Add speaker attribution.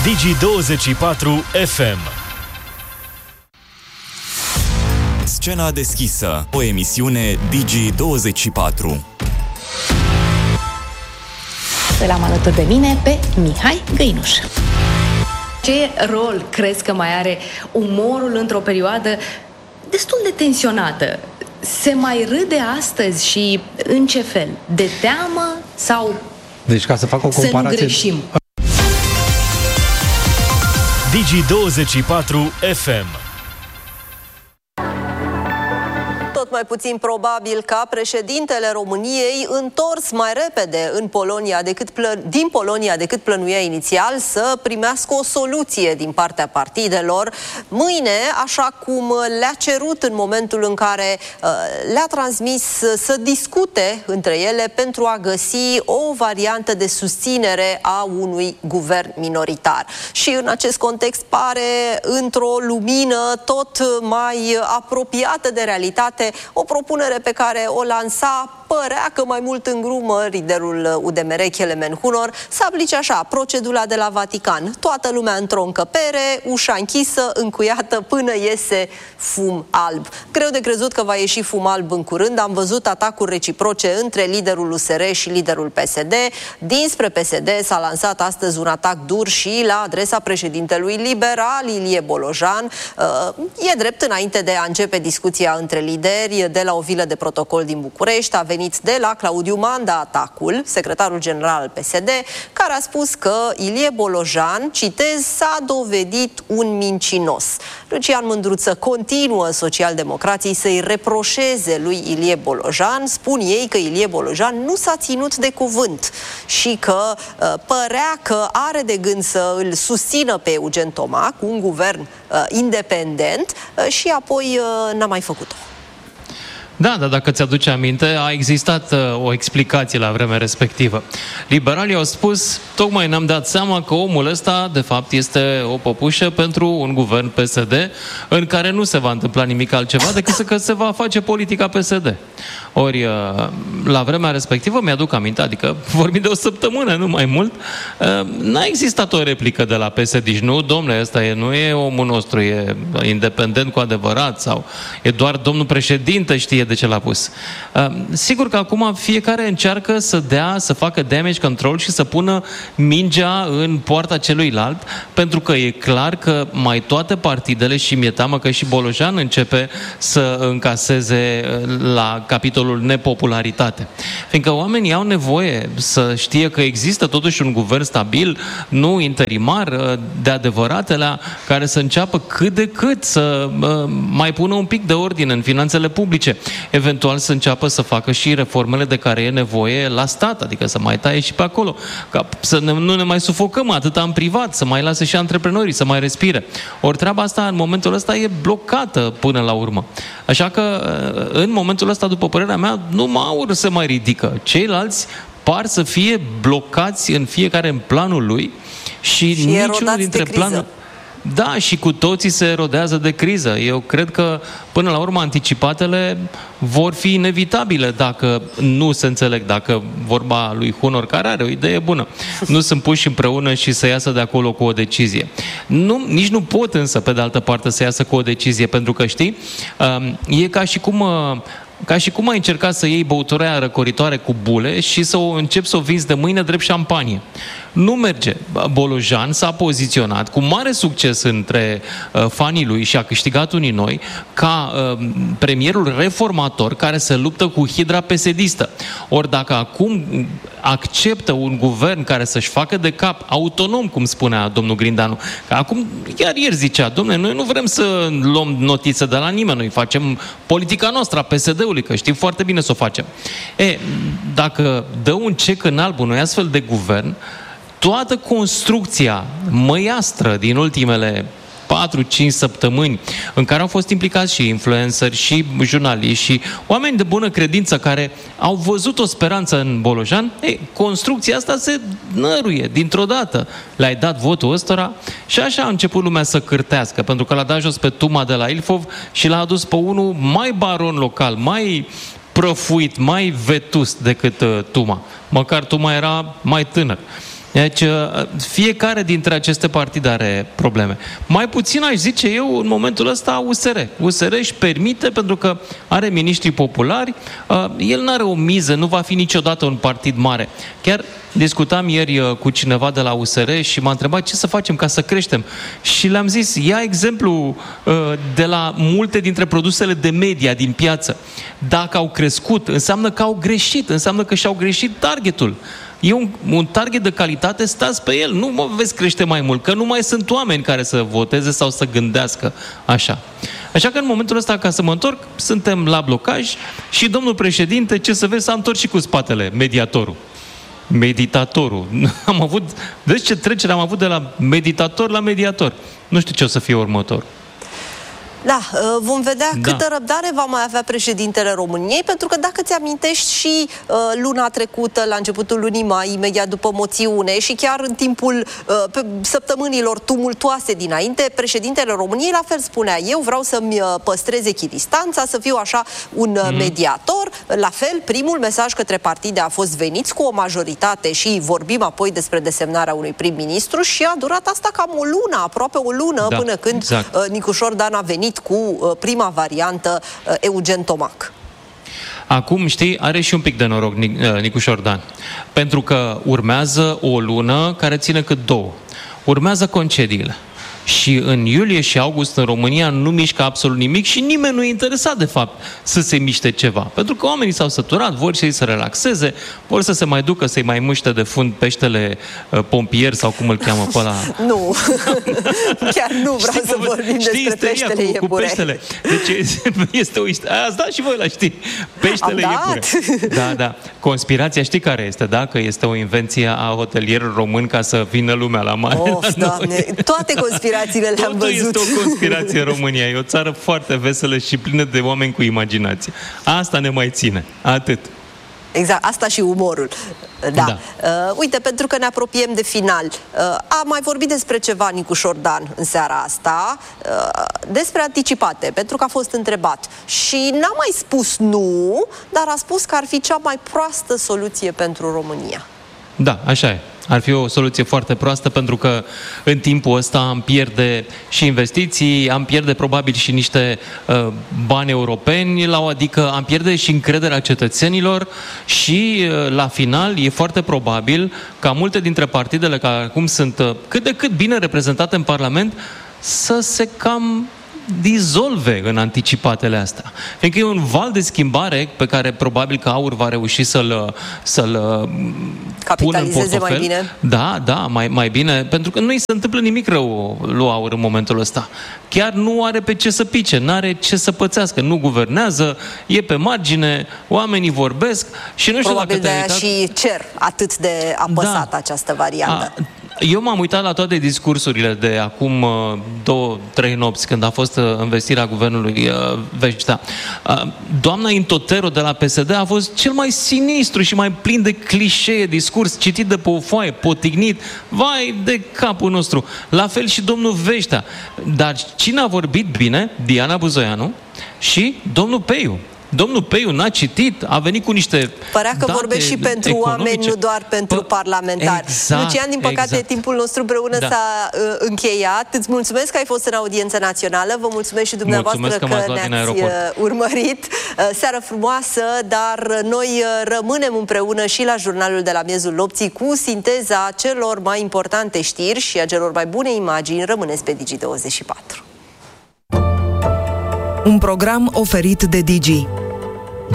Speaker 1: Digi24 FM.
Speaker 2: Scena deschisă, o emisiune Digi24.
Speaker 3: Îl am alături de mine pe Mihai Găinuș. Ce rol crezi că mai are umorul într-o perioadă destul de tensionată? Se mai râde astăzi și în ce fel? De teamă sau
Speaker 4: deci, ca să fac o comparație,
Speaker 3: să nu greșim?
Speaker 1: Digi24 FM.
Speaker 5: Tot mai puțin probabil ca președintele României, întors mai repede din Polonia decât plănuia inițial, să primească o soluție din partea partidelor mâine, așa cum le-a cerut în momentul în care le-a transmis să discute între ele pentru a găsi o variantă de susținere a unui guvern minoritar. Și în acest context pare, într-o lumină tot mai apropiată de realitate, o propunere pe care o lansa, părea că mai mult în glumă, liderul UDMR, Kelemen Hunor, să aplice așa procedura de la Vatican. Toată lumea într-o încăpere, ușa închisă, încuiată, până iese fum alb. Greu de crezut că va ieși fum alb în curând. Am văzut atacuri reciproce între liderul USR și liderul PSD. Dinspre PSD s-a lansat astăzi un atac dur și la adresa președintelui liberal, Ilie Bolojan. E drept, înainte de a începe discuția între lideri, de la o vilă de protocol din București, a venit de la Claudiu Manda atacul, secretarul general al PSD, care a spus că Ilie Bolojan, citez, s-a dovedit un mincinos. Lucian Mândruță continuă socialdemocrații să-i reproșeze lui Ilie Bolojan. Spun ei că Ilie Bolojan nu s-a ținut de cuvânt și că părea că are de gând să îl susțină pe Eugen Toma cu un guvern independent și apoi n-a mai făcut-o.
Speaker 6: Da, dar dacă ți-aduce aminte, a existat o explicație la vremea respectivă. Liberalii au spus, tocmai ne-am dat seama că omul ăsta, de fapt, este o păpușă pentru un guvern PSD în care nu se va întâmpla nimic altceva decât că se va face politica PSD. Ori, la vremea respectivă, mi-aduc aminte, adică vorbim de o săptămână, nu mai mult, n-a existat o replică de la PSD. Deci, nu, domnule, ăsta nu e omul nostru, e independent cu adevărat, sau e doar domnul președinte știe de ce l-a pus. Sigur că acum fiecare încearcă să facă damage control și să pună mingea în poarta celuilalt, pentru că e clar că mai toate partidele, și mi-e teamă că și Bolojan începe să încaseze la capitolul nepopularitate. Fiindcă oamenii au nevoie să știe că există totuși un guvern stabil, nu interimar, de adevăratele, care să înceapă cât de cât să mai pună un pic de ordine în finanțele publice. Eventual să înceapă să facă și reformele de care e nevoie la stat, adică să mai taie și pe acolo, ca să nu ne mai sufocăm atâta în privat, să mai lase și antreprenorii să mai respire. Ori treaba asta în momentul ăsta e blocată până la urmă. Așa că în momentul ăsta, după părerea mea, numai Aur se mai ridică. Ceilalți par să fie blocați în fiecare în planul lui și niciunul dintre planuri. Da, și cu toții se erodează de criză. Eu cred că, până la urmă, anticipatele vor fi inevitabile dacă nu se înțeleg, dacă vorba lui Hunor, care are o idee bună, nu sunt puși împreună și să iasă de acolo cu o decizie. Nici nu pot însă, pe de altă parte, să iasă cu o decizie, pentru că, știi, e ca și cum ai încercat să iei băutura aia răcoritoare cu bule și să o începi să o vinzi de mâine drept șampanie. Nu merge. Bolojan s-a poziționat cu mare succes între fanii lui și a câștigat unii noi ca premierul reformator care se luptă cu hidra PSD-istă. Ori dacă acum acceptă un guvern care să-și facă de cap autonom, cum spunea domnul Grindanu, că acum, chiar ieri zicea, dom'le, noi nu vrem să luăm notițe de la nimeni, noi facem politica noastră a PSD-ului, că știm foarte bine să o facem. Dacă dă un cec în alb unui astfel de guvern, toată construcția măiastră din ultimele 4-5 săptămâni în care au fost implicați și influenceri, și jurnaliști, și oameni de bună credință care au văzut o speranță în Bolojan, construcția asta se năruie dintr-o dată. Le-ai dat votul ăstora și așa a început lumea să cârtească, pentru că l-a dat jos pe Tuma de la Ilfov și l-a adus pe unul mai baron local, mai prăfuit, mai vetust decât Tuma. Măcar Tuma era mai tânăr. Deci, fiecare dintre aceste partide are probleme. Mai puțin aș zice eu, în momentul ăsta, USR. USR își permite, pentru că are miniștri populari, el nu are o miză, nu va fi niciodată un partid mare. Chiar discutam ieri cu cineva de la USR și m-a întrebat ce să facem ca să creștem. Și le-am zis, ia exemplu de la multe dintre produsele de media din piață. Dacă au crescut, înseamnă că au greșit, înseamnă că și-au greșit targetul. E un target de calitate, stați pe el, nu mă veți crește mai mult, că nu mai sunt oameni care să voteze sau să gândească așa. Așa că în momentul ăsta, ca să mă întorc, suntem la blocaj și domnul președinte, ce să vezi, s-a întors și cu spatele, meditatorul. Vezi ce trecere am avut de la meditator la mediator. Nu știu ce o să fie următor.
Speaker 5: Da, vom vedea câtă răbdare va mai avea președintele României, pentru că dacă ți-amintești și luna trecută, la începutul lunii mai, imediat după moțiune și chiar în timpul săptămânilor tumultoase dinainte, președintele României la fel spunea, eu vreau să-mi păstrez echidistanța, să fiu așa un mediator. La fel, primul mesaj către partide a fost veniți cu o majoritate și vorbim apoi despre desemnarea unui prim-ministru și a durat asta cam o lună, aproape o lună, până când Nicușor Dan a venit cu prima variantă, Eugen Tomac.
Speaker 6: Acum, știi, are și un pic de noroc Nicușor Dan, pentru că urmează o lună care ține cât două. Urmează concediile. Și în iulie și august în România nu mișcă absolut nimic și nimeni nu e interesat, de fapt, să se miște ceva. Pentru că oamenii s-au săturat, vor să se relaxeze, vor să se mai ducă, să-i mai muște de fund peștele pompier sau cum îl cheamă pe ăla. Nu,
Speaker 5: chiar nu vreau să vorbim despre peștele iepure. Cu peștele.
Speaker 6: Deci este o istorie. Ați dat și voi la știi. Peștele iepure. Da, da. Conspirația știi care este, da? Că este o invenție a hotelierului român ca să vină lumea la mare.
Speaker 5: Of, Doamne, toate conspirațiile le-am văzut.
Speaker 6: Este o conspirație în România. E o țară foarte veselă și plină de oameni cu imaginație. Asta ne mai ține. Atât.
Speaker 5: Exact, asta și umorul. Da. Uite, pentru că ne apropiem de final, a mai vorbit despre ceva Nicușor Dan în seara asta, despre anticipate, pentru că a fost întrebat. Și n-a mai spus nu, dar a spus că ar fi cea mai proastă soluție pentru România.
Speaker 6: Da, așa e. Ar fi o soluție foarte proastă, pentru că în timpul ăsta am pierde și investiții, am pierde probabil și niște bani europeni, adică am pierde și încrederea cetățenilor și la final e foarte probabil ca multe dintre partidele care acum sunt cât de cât bine reprezentate în Parlament să se cam dizolve în anticipatele astea. Fiindcă e un val de schimbare pe care probabil că AUR va reuși să-l
Speaker 5: capitalizeze mai bine.
Speaker 6: Da, mai bine, pentru că nu îi se întâmplă nimic rău lui AUR în momentul ăsta. Chiar nu are pe ce să pice, nu are ce să pățească, nu guvernează, e pe margine, oamenii vorbesc și nu știu
Speaker 5: probabil
Speaker 6: dacă
Speaker 5: de și cer atât de apăsat această variantă.
Speaker 6: Eu m-am uitat la toate discursurile de acum 2-3 nopți, când a fost învestirea guvernului Veștea. Doamna Intotero de la PSD a fost cel mai sinistru și mai plin de clișee discurs, citit de pe o foaie, potignit. Vai de capul nostru! La fel și domnul Veștea. Dar cine a vorbit bine? Diana Buzoianu și domnul Peiu. Domnul Peiu n-a citit, a venit cu niște
Speaker 5: părea că vorbești și pentru
Speaker 6: economice.
Speaker 5: Oameni, nu doar pentru parlamentari.
Speaker 6: Exact,
Speaker 5: Lucian, din păcate, timpul nostru împreună s-a încheiat. Îți mulțumesc că ai fost în audiență națională, vă mulțumesc și dumneavoastră că ne-ați urmărit. Seară frumoasă, dar noi rămânem împreună și la jurnalul de la miezul nopții cu sinteza celor mai importante știri și a celor mai bune imagini. Rămâneți pe Digi24.
Speaker 7: Un program oferit de Digi.